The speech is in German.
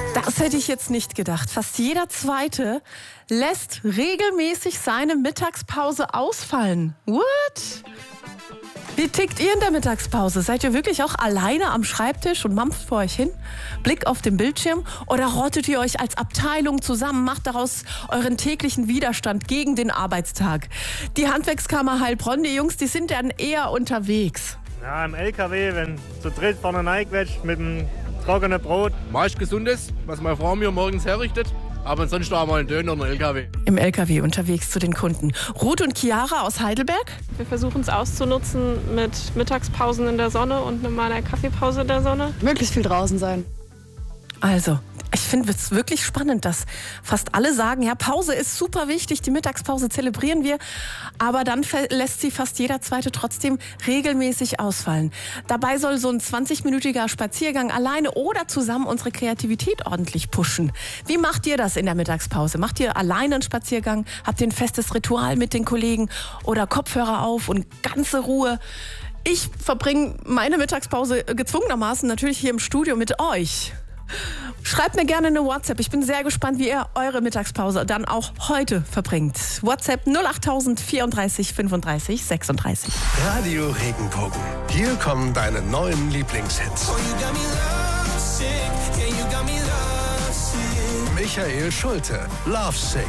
Das hätte ich jetzt nicht gedacht. Fast jeder Zweite lässt regelmäßig seine Mittagspause ausfallen. What? Wie tickt ihr in der Mittagspause? Seid ihr wirklich auch alleine am Schreibtisch und mampft vor euch hin? Blick auf den Bildschirm? Oder rottet ihr euch als Abteilung zusammen, macht daraus euren täglichen Widerstand gegen den Arbeitstag? Die Handwerkskammer Heilbronn, die Jungs, die sind dann eher unterwegs. Ja, im LKW, wenn zu dritt vorne reinquetscht mit dem trockenen Brot. Meist Gesundes, was meine Frau mir morgens herrichtet. Aber ansonsten auch mal einen Döner und einen LKW. Im LKW unterwegs zu den Kunden. Ruth und Chiara aus Heidelberg? Wir versuchen es auszunutzen mit Mittagspausen in der Sonne und normaler Kaffeepause in der Sonne. Möglichst viel draußen sein. Also, ich finde es wirklich spannend, dass fast alle sagen, ja, Pause ist super wichtig, die Mittagspause zelebrieren wir, aber dann lässt sie fast jeder Zweite trotzdem regelmäßig ausfallen. Dabei soll so ein 20-minütiger Spaziergang alleine oder zusammen unsere Kreativität ordentlich pushen. Wie macht ihr das in der Mittagspause? Macht ihr alleine einen Spaziergang? Habt ihr ein festes Ritual mit den Kollegen oder Kopfhörer auf und ganze Ruhe? Ich verbringe meine Mittagspause gezwungenermaßen natürlich hier im Studio mit euch. Schreibt mir gerne eine WhatsApp. Ich bin sehr gespannt, wie ihr eure Mittagspause dann auch heute verbringt. WhatsApp 08000 34 35 36. Radio Regenbogen. Hier kommen deine neuen Lieblingshits. Michael Schulte, Love Sick.